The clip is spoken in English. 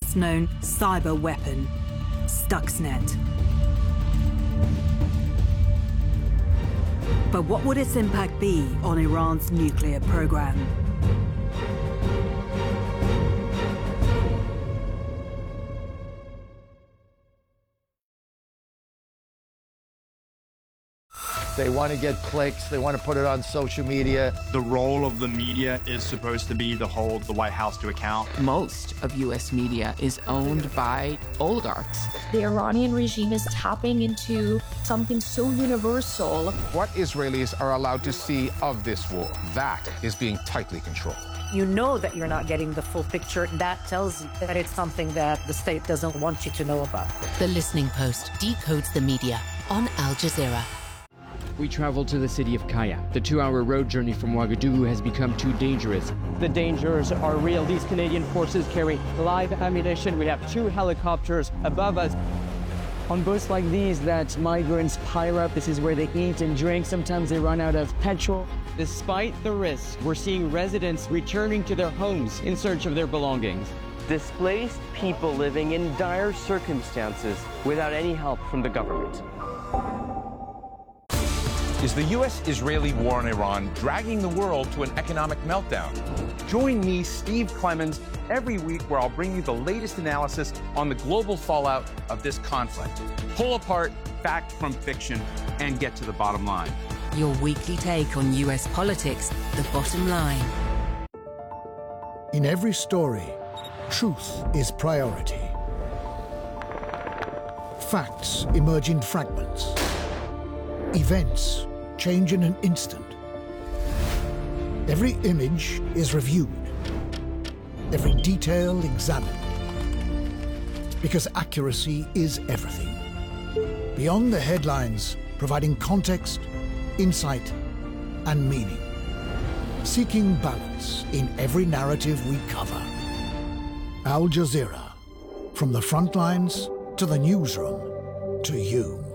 best-known cyber weapon, Stuxnet. But what would its impact be on Iran's nuclear program? They want to get clicks. They want to put it on social media. The role of the media is supposed to be to hold the White House to account. Most of U.S. media is owned by oligarchs. The Iranian regime is tapping into something so universal. What Israelis are allowed to see of this war, that is being tightly controlled. You know that you're not getting the full picture. That tells you that it's something that the state doesn't want you to know about. The Listening Post decodes the media on Al Jazeera. We travel to the city of Kaya. The 2-hour road journey from Ouagadougou has become too dangerous. The dangers are real. These Canadian forces carry live ammunition. We have 2 helicopters above us. On boats like these that migrants pile up, this is where they eat and drink. Sometimes they run out of petrol. Despite the risks, we're seeing residents returning to their homes in search of their belongings. Displaced people living in dire circumstances without any help from the government. Is the U.S.-Israeli war on Iran dragging the world to an economic meltdown? Join me, Steve Clemons, every week where I'll bring you the latest analysis on the global fallout of this conflict. Pull apart fact from fiction and get to the bottom line. Your weekly take on U.S. politics, The Bottom Line. In every story, truth is priority. Facts emerge in fragments. Events change in an instant. Every image is reviewed. Every detail examined. Because accuracy is everything. Beyond the headlines, providing context, insight, and meaning. Seeking balance in every narrative we cover. Al Jazeera. From the front lines to the newsroom to you.